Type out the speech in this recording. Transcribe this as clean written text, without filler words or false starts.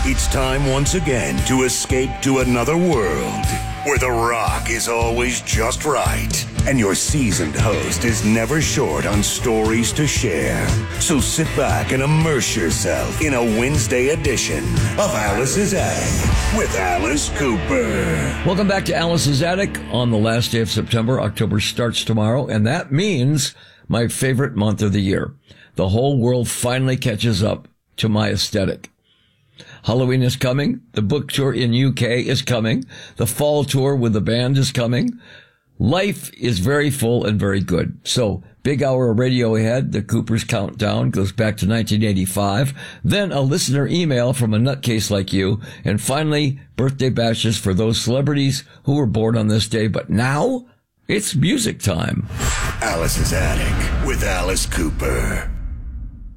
It's time once again to escape to another world where the rock is always just right and your seasoned host is never short on stories to share. So sit back and immerse yourself in a Wednesday edition of Alice's Attic with Alice Cooper. Welcome back to Alice's Attic on the last day of September. October starts tomorrow, and that means my favorite month of the year. The whole world finally catches up to my aesthetic. Halloween is coming. The book tour in UK is coming. The fall tour with the band is coming. Life is very full and very good. So, big hour of radio ahead. The Cooper's Countdown goes back to 1985. Then a listener email from a nutcase like you. And finally, birthday bashes for those celebrities who were born on this day. But now, it's music time. Alice's Attic with Alice Cooper.